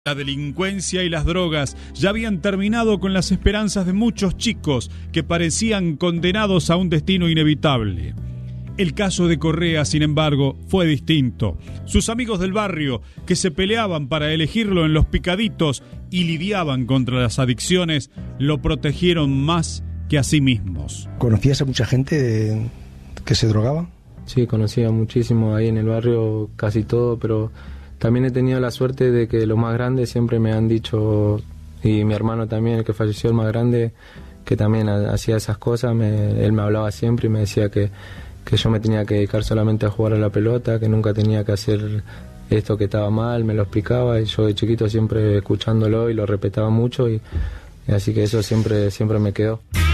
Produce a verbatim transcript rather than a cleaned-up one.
La delincuencia y las drogas ya habían terminado con las esperanzas de muchos chicos que parecían condenados a un destino inevitable. El caso de Correa, sin embargo, fue distinto. Sus amigos del barrio, que se peleaban para elegirlo en los picaditos y lidiaban contra las adicciones, lo protegieron más que a sí mismos. ¿Conocías a mucha gente que se drogaba? Sí, conocía muchísimo ahí en el barrio, casi todo, pero también he tenido la suerte de que los más grandes siempre me han dicho, y mi hermano también, el que falleció, el más grande, que también hacía esas cosas, me, él me hablaba siempre y me decía que, que yo me tenía que dedicar solamente a jugar a la pelota, que nunca tenía que hacer esto que estaba mal, me lo explicaba, y yo de chiquito siempre escuchándolo y lo respetaba mucho, y, y así que eso siempre, siempre me quedó.